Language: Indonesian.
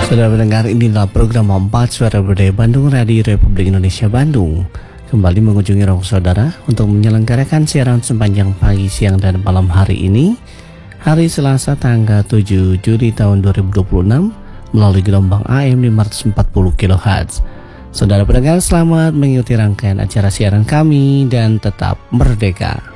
Saudara pendengar, inilah program 4 Suara Budaya Bandung Radio Republik Indonesia Bandung. Kembali mengunjungi ruang saudara untuk menyelenggarakan siaran sepanjang pagi, siang, dan malam hari ini, hari Selasa tanggal 7 Juli tahun 2026 melalui gelombang AM 540 kHz. Saudara pendengar, selamat mengikuti rangkaian acara siaran kami dan tetap merdeka.